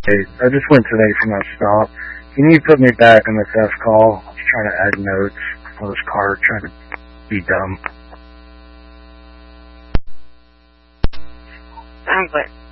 Hey, I just went today for my stop. Can you put me back on the theft call? I was trying to add notes on this car, trying to be dumb. What?